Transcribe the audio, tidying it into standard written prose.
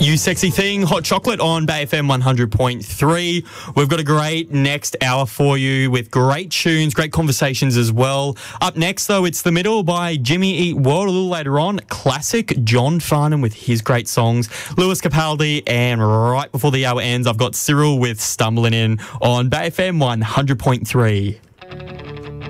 You Sexy Thing, Hot Chocolate on Bay FM 100.3. We've got a great next hour for you with great tunes, great conversations as well. Up next, though, it's The Middle by Jimmy Eat World. A little later on, classic John Farnham with his great songs, Lewis Capaldi, and right before the hour ends, I've got Cyril with Stumbling In on Bay FM 100.3.